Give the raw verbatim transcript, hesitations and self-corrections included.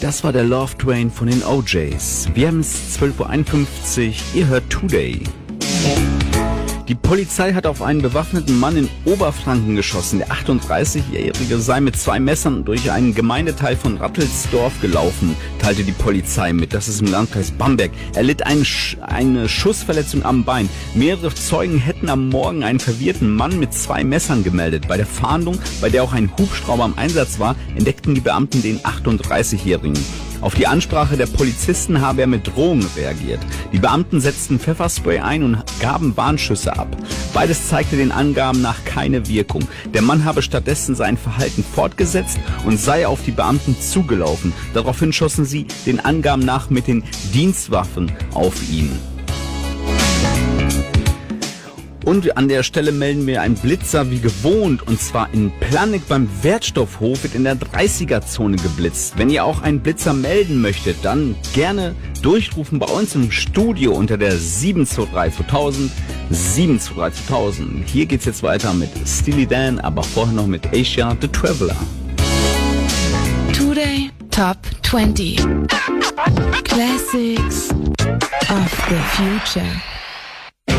Das war der Love Train von den O Js. Wir haben es zwölf Uhr einundfünfzig, ihr hört Today. Die Polizei hat auf einen bewaffneten Mann in Oberfranken geschossen. Der achtunddreißigjährige sei mit zwei Messern durch einen Gemeindeteil von Rattelsdorf gelaufen, teilte die Polizei mit. Das ist im Landkreis Bamberg. Er litt ein Sch- eine Schussverletzung am Bein. Mehrere Zeugen hätten am Morgen einen verwirrten Mann mit zwei Messern gemeldet. Bei der Fahndung, bei der auch ein Hubschrauber im Einsatz war, entdeckten die Beamten den achtunddreißigjährigen. Auf die Ansprache der Polizisten habe er mit Drohungen reagiert. Die Beamten setzten Pfefferspray ein und gaben Warnschüsse ab. Beides zeigte den Angaben nach keine Wirkung. Der Mann habe stattdessen sein Verhalten fortgesetzt und sei auf die Beamten zugelaufen. Daraufhin schossen sie den Angaben nach mit den Dienstwaffen auf ihn. Und an der Stelle melden wir einen Blitzer wie gewohnt, und zwar in Planegg beim Wertstoffhof wird in der dreißiger-Zone geblitzt. Wenn ihr auch einen Blitzer melden möchtet, dann gerne durchrufen bei uns im Studio unter der sieben zwei drei zweitausend, sieben zwei drei zweitausend. Hier geht's jetzt weiter mit Steely Dan, aber vorher noch mit Asia the Traveler. Today Top twenty Classics of the Future.